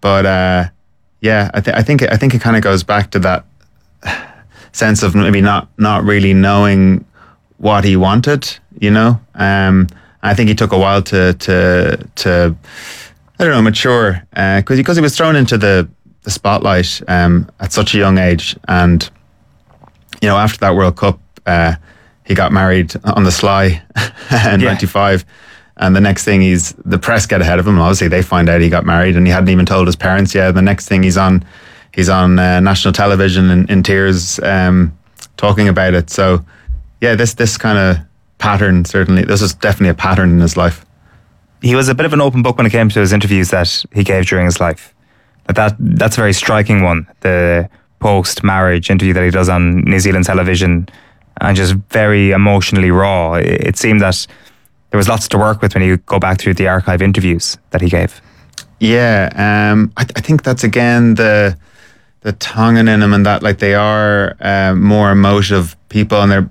But I think it kind of goes back to that sense of maybe not really knowing what he wanted, I think he took a while to I don't know, mature, because he was thrown into the spotlight at such a young age, and after that World Cup, he got married on the sly in '95, and the next thing the press get ahead of him. Obviously, they find out he got married, and he hadn't even told his parents yet. The next thing he's on national television in tears, talking about it. So, yeah, this kind of pattern, certainly, this is definitely a pattern in his life. He was a bit of an open book when it came to his interviews that he gave during his life. That's a very striking one. The post-marriage interview that he does on New Zealand television, and just very emotionally raw. It seemed that there was lots to work with when you go back through the archive interviews that he gave. Yeah, I think that's again the Tongan in him, and that like they are more emotive people, and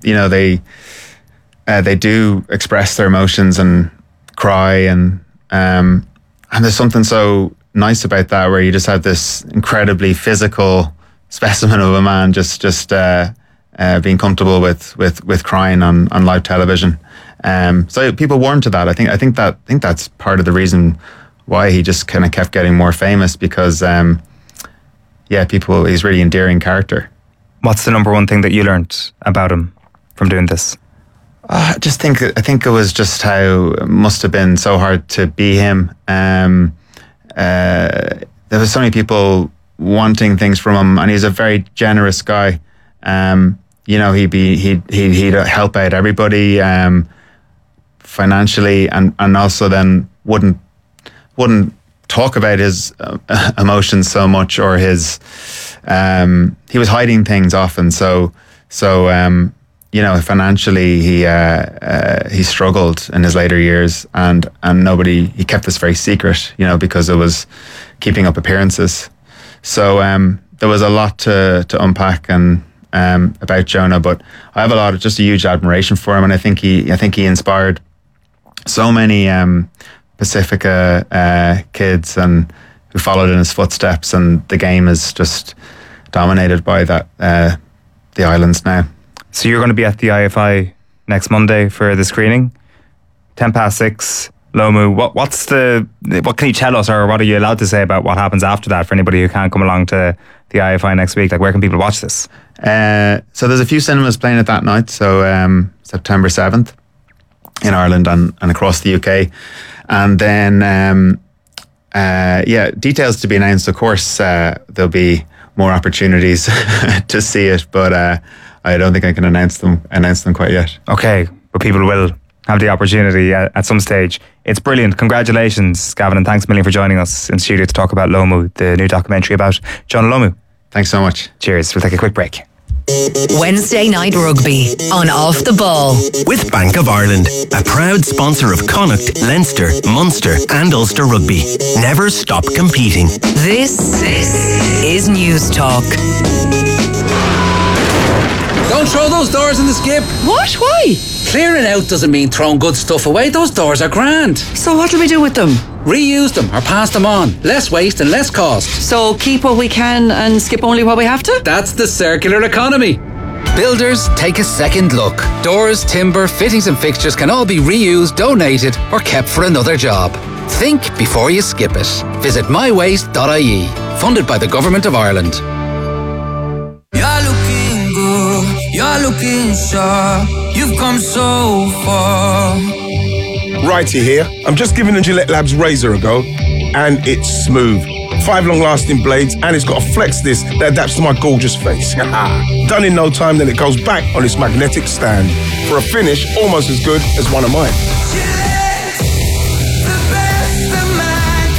they do express their emotions and cry, and there's something so nice about that, where you just have this incredibly physical specimen of a man just being comfortable with crying on live television. So people warm to that. I think that's part of the reason why he just kind of kept getting more famous, because he's really endearing character. What's the number one thing that you learned about him from doing this? I think it was just how it must have been so hard to be him. There was so many people wanting things from him, and he's a very generous guy. He'd help out everybody financially, and also then wouldn't talk about his emotions so much, or his he was hiding things often. So financially he struggled in his later years, and he kept this very secret, because it was keeping up appearances. So there was a lot to unpack and about Jonah, but I have a huge admiration for him, and I think he inspired so many Pacifica kids and who followed in his footsteps, and the game is just dominated by that the islands now. So you're going to be at the IFI next Monday for the screening, 6:10, Lomu. What can you tell us, or what are you allowed to say about what happens after that for anybody who can't come along to the IFI next week? Like, where can people watch this? So there's a few cinemas playing it that night. So September 7th in Ireland and across the UK, and then details to be announced. Of course, there'll be more opportunities to see it, but I don't think I can announce them quite yet. Okay, but people will have the opportunity at some stage. It's brilliant. Congratulations, Gavin, and thanks a million for joining us in studio to talk about Lomu, the new documentary about Jonah Lomu. Thanks so much. Cheers. We'll take a quick break. Wednesday Night Rugby on Off the Ball with Bank of Ireland, a proud sponsor of Connacht, Leinster, Munster and Ulster Rugby. Never stop competing. This is News Talk. Don't throw those doors in the skip. What? Why? Clearing out doesn't mean throwing good stuff away. Those doors are grand. So what do we do with them? Reuse them or pass them on. Less waste and less cost. So keep what we can and skip only what we have to? That's the circular economy. Builders, take a second look. Doors, timber, fittings and fixtures can all be reused, donated or kept for another job. Think before you skip it. Visit mywaste.ie. Funded by the Government of Ireland. You're looking good, you're looking sharp. You've come so far. Righty here. I'm just giving the Gillette Labs razor a go, and it's smooth. 5 long-lasting blades, and it's got a flex disc that adapts to my gorgeous face. Done in no time, then it goes back on its magnetic stand for a finish almost as good as one of mine. Gillette, the best a man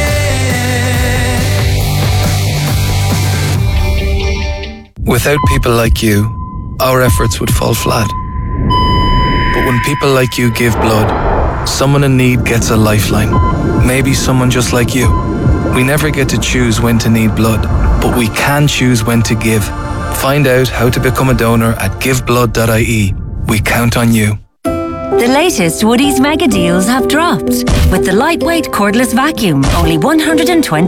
can get. Without people like you, our efforts would fall flat. But when people like you give blood, someone in need gets a lifeline. Maybe someone just like you. We never get to choose when to need blood, but we can choose when to give. Find out how to become a donor at giveblood.ie. We count on you. The latest Woodies mega deals have dropped. With the lightweight cordless vacuum, only $120.